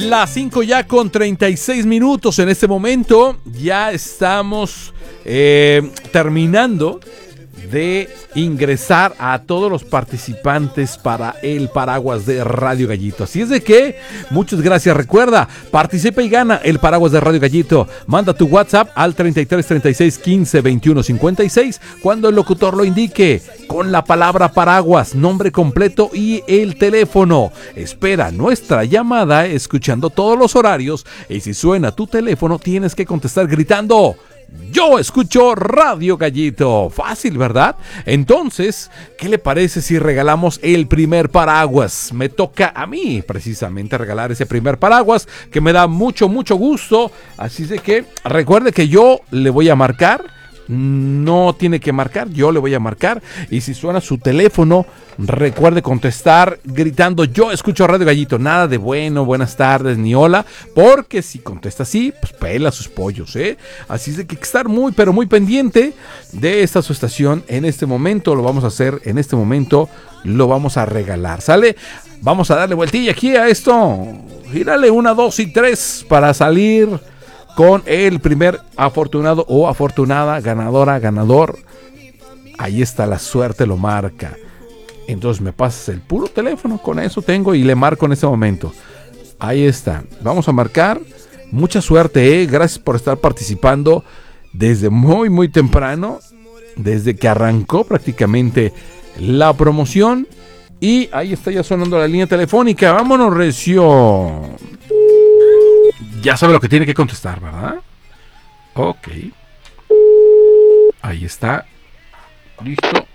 Las 5 ya con 36 minutos. En este momento ya estamos terminando de ingresar a todos los participantes para el paraguas de Radio Gallito. Así es de que, muchas gracias. Recuerda, participa y gana el paraguas de Radio Gallito. Manda tu WhatsApp al 33 36 15 21 56 cuando el locutor lo indique, con la palabra paraguas, nombre completo y el teléfono. Espera nuestra llamada escuchando todos los horarios, y si suena tu teléfono tienes que contestar gritando: yo escucho Radio Gallito. Fácil, ¿verdad? Entonces, ¿qué le parece si regalamos el primer paraguas? Me toca a mí precisamente regalar ese primer paraguas, que me da mucho gusto. Así de que recuerde que yo le voy a marcar. No tiene que marcar, yo le voy a marcar. Y si suena su teléfono, recuerde contestar gritando: yo escucho Radio Gallito. Nada de bueno, buenas tardes, ni hola, porque si contesta así, pues pela sus pollos, ¿eh? Así es de que hay que estar muy, pero muy pendiente de esta su estación. En este momento lo vamos a hacer, en este momento lo vamos a regalar, ¿sale? Vamos a darle vueltilla aquí a esto. Gírale 1, 2 y 3 para salir con el primer afortunado o afortunada, ganadora, ganador. Ahí está, la suerte lo marca. Entonces me pasas el puro teléfono, con eso tengo y le marco en este momento. Ahí está, vamos a marcar. Mucha suerte, gracias por estar participando desde muy temprano, desde que arrancó prácticamente la promoción. Y ahí está ya sonando la línea telefónica. Vámonos, recio. Ya sabe lo que tiene que contestar, ¿verdad? Ok. Ahí está. Listo.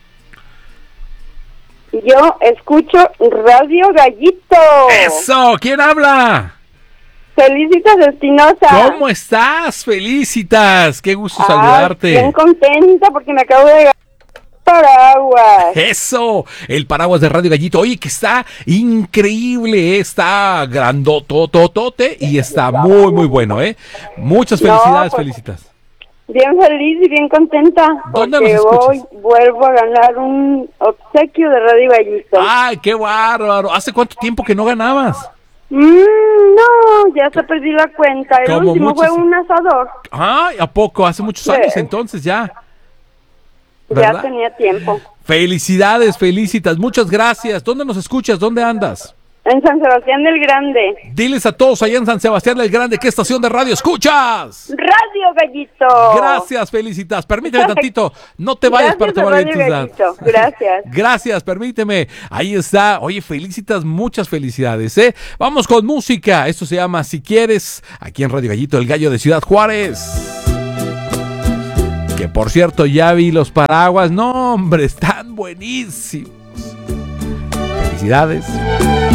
Yo escucho Radio Gallito. ¡Eso! ¿Quién habla? Felicitas Espinosa. ¿Cómo estás? Felicitas. Qué gusto saludarte. Bien contenta porque me acabo de ganar paraguas. ¡Eso! El paraguas de Radio Gallito. Oye, que está increíble, está grandototote y está muy bueno, ¿eh? Muchas felicidades, pues, Felicitas. Bien feliz y bien contenta. ¿Dónde porque nos escuchas? vuelvo a ganar un obsequio de Radio Gallito. ¡Ay, qué bárbaro! ¿Hace cuánto tiempo que no ganabas? No, ya se perdí la cuenta. El Como último fue un asador. ¡Ay, a poco! Hace muchos años entonces ya. ¿Verdad? Ya tenía tiempo. Felicidades, Felicitas, muchas gracias. ¿Dónde nos escuchas? ¿Dónde andas? En San Sebastián del Grande. Diles a todos allá en San Sebastián del Grande, ¿qué estación de radio escuchas? Radio Gallito. Gracias, Felicitas. Permíteme tantito, no te vayas para tomar identidad. Gracias. Gracias, permíteme. Ahí está. Oye, Felicitas, muchas felicidades, ¿eh? Vamos con música. Esto se llama Si Quieres, aquí en Radio Gallito, el gallo de Ciudad Juárez. Que por cierto, ya vi los paraguas. No, hombre, están buenísimos. Felicidades.